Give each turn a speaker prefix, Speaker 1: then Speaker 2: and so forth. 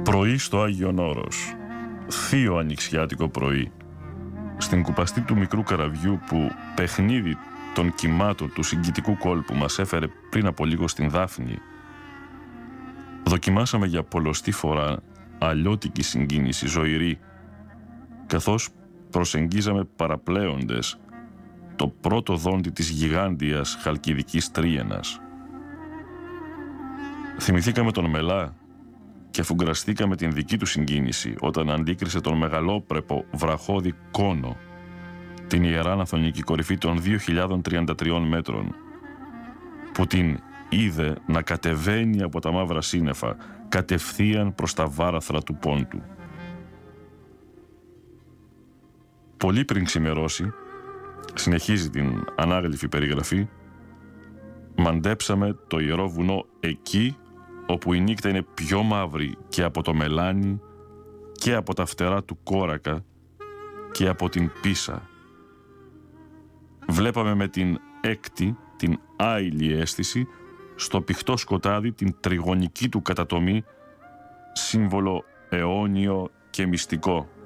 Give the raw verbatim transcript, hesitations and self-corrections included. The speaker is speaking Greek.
Speaker 1: Πρωί στο Άγιον Όρος, θείο ανοιξιάτικο πρωί, στην κουπαστή του μικρού καραβιού που παιχνίδι των κυμάτων του συγκητικού κόλπου μας έφερε πριν από λίγο στην Δάφνη, δοκιμάσαμε για πολλοστή φορά αλλιώτικη συγκίνηση ζωηρή, καθώς προσεγγίζαμε παραπλέοντες το πρώτο δόντι της γιγάντιας χαλκιδικής τρίενας. Θυμηθήκαμε τον Μελά και φουγκραστήκαμε την δική του συγκίνηση όταν αντίκρισε τον μεγαλόπρεπο βραχώδη Κόνο, την ιερά ναθωνική κορυφή των δύο χιλιάδες τριάντα τρία μέτρων, που την είδε να κατεβαίνει από τα μαύρα σύννεφα κατευθείαν προς τα βάραθρα του Πόντου. Πολύ πριν ξημερώσει, συνεχίζει την ανάγλυφη περιγραφή, μαντέψαμε το ιερό βουνό εκεί όπου η νύχτα είναι πιο μαύρη και από το μελάνι και από τα φτερά του κόρακα και από την πίσα. Βλέπαμε με την έκτη, την άειλη αίσθηση, στο πηχτό σκοτάδι την τριγωνική του κατατομή, σύμβολο αιώνιο και μυστικό.